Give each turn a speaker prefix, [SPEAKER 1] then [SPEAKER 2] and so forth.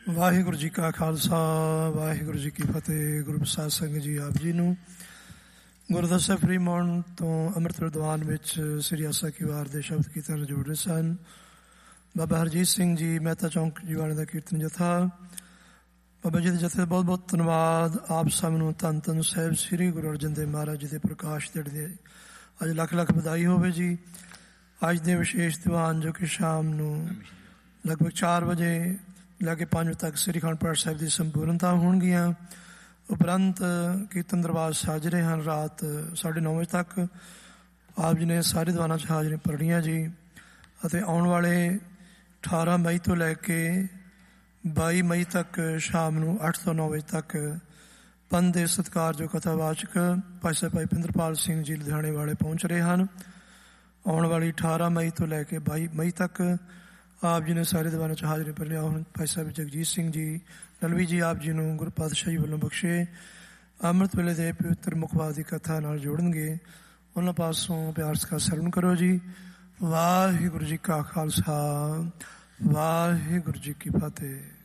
[SPEAKER 1] ਵਾਹਿਗੁਰੂ ਜੀ ਕਾ ਖਾਲਸਾ ਵਾਹਿਗੁਰੂ ਜੀ ਕੀ ਫਤਿਹ। ਗੁਰੂ ਪ੍ਰਸਾਦ ਸਿੰਘ ਜੀ ਆਪ ਜੀ ਨੂੰ ਗੁਰਦੁਆਰਾ ਫਰੀਮੌਂਟ ਤੋਂ ਅੰਮ੍ਰਿਤ ਵਿਦਵਾਨ ਵਿੱਚ ਸ੍ਰੀ ਆਸਾ ਕੀ ਵਾਰ ਦੇ ਸ਼ਬਦ ਕੀਰਤਨ ਜੋੜ ਰਹੇ ਸਨ। ਬਾਬਾ ਹਰਜੀਤ ਸਿੰਘ ਜੀ ਮਹਿਤਾ ਚੌਂਕ ਜੀਵਾਣੇ ਦਾ ਕੀਰਤਨ ਜਥਾ। ਬਾਬਾ ਜੀ ਦੇ ਜਥੇ ਬਹੁਤ ਬਹੁਤ ਧੰਨਵਾਦ। ਆਪ ਸਭ ਨੂੰ ਧੰਨ ਧੰਨ ਸਾਹਿਬ ਸ੍ਰੀ ਗੁਰੂ ਅਰਜਨ ਦੇਵ ਮਹਾਰਾਜ ਜੀ ਦੇ ਪ੍ਰਕਾਸ਼ ਦਿਹਾੜੇ ਦੇ ਅੱਜ ਲੱਖ ਲੱਖ ਵਧਾਈ ਹੋਵੇ ਜੀ। ਅੱਜ ਦੇ ਵਿਸ਼ੇਸ਼ ਦੀਵਾਨ ਜੋ ਕਿ ਸ਼ਾਮ ਨੂੰ ਲਗਭਗ 4 ਵਜੇ ਲੈ ਕੇ 5 ਵਜੇ ਤੱਕ ਸ੍ਰੀ ਅਖੰਡ ਪਾਠ ਸਾਹਿਬ ਦੀ ਸੰਪੂਰਨਤਾ ਹੋਣਗੀਆਂ। ਉਪਰੰਤ ਕੀਰਤਨ ਦਰਬਾਰ ਸਾਜਰੇ ਹਨ ਰਾਤ 9:30 ਵਜੇ ਤੱਕ। ਆਪ ਜੀ ਨੇ ਸਾਰੇ ਦੀਵਾਨਾਂ 'ਚ ਹਾਜ਼ਰੀ ਭਰਨੀਆਂ ਜੀ। ਅਤੇ ਆਉਣ ਵਾਲੇ 18 ਮਈ ਤੋਂ ਲੈ ਕੇ 22 ਮਈ ਤੱਕ ਸ਼ਾਮ ਨੂੰ 8 ਤੋਂ 9 ਵਜੇ ਤੱਕ ਪੰਥ ਦੇ ਸਤਿਕਾਰਯੋਗ ਕਥਾਵਾਚਕ ਭਾਈ ਸਾਹਿਬ ਭਾਈ ਪਿੰਦਰਪਾਲ ਸਿੰਘ ਜੀ ਲੁਧਿਆਣੇ ਵਾਲੇ ਪਹੁੰਚ ਰਹੇ ਹਨ। ਆਉਣ ਵਾਲੀ 18 ਮਈ ਤੋਂ ਲੈ ਕੇ 22 ਮਈ ਤੱਕ ਆਪ ਜੀ ਨੇ ਸਾਰੇ ਦੀਵਾਨਾਂ 'ਚ ਹਾਜ਼ਰੀ ਭਰ ਲਿਆ। ਹੁਣ ਭਾਈ ਸਾਹਿਬ ਜਗਜੀਤ ਸਿੰਘ ਜੀ ਨਲਵੀ ਜੀ ਆਪ ਜੀ ਨੂੰ ਗੁਰੂ ਪਾਤਸ਼ਾਹੀ ਵੱਲੋਂ ਬਖਸ਼ੇ ਅੰਮ੍ਰਿਤ ਵੇਲੇ ਦੇ ਪਵਿੱਤਰ ਮੁਖਵਾਕ ਦੀ ਕਥਾ ਨਾਲ ਜੋੜਨਗੇ। ਉਹਨਾਂ ਪਾਸੋਂ ਪਿਆਰ ਸਤਿਕਾਰ ਸਰਵਣ ਕਰੋ ਜੀ। ਵਾਹਿਗੁਰੂ ਜੀ ਕਾ ਖਾਲਸਾ ਵਾਹਿਗੁਰੂ ਜੀ ਕੀ ਫਤਿਹ।